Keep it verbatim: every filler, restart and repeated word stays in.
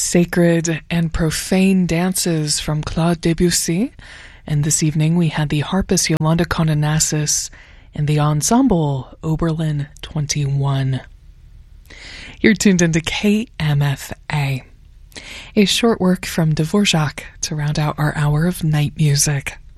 Sacred and Profane Dances from Claude Debussy. And this evening we had the harpist Yolanda Condenassis and the ensemble Oberlin twenty-one. You're tuned into K M F A. A short work from Dvorak to round out our hour of night music.